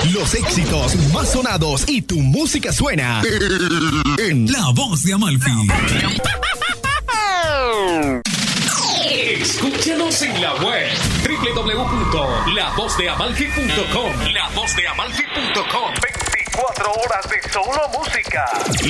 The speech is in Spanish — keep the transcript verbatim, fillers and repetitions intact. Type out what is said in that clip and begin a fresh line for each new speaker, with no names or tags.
Los éxitos más sonados y tu música suena en La Voz de Amalfi.
Escúchanos en la web doble u doble u doble u punto la voz de amalfi punto com. la voz de amalfi punto com. veinticuatro horas de solo música.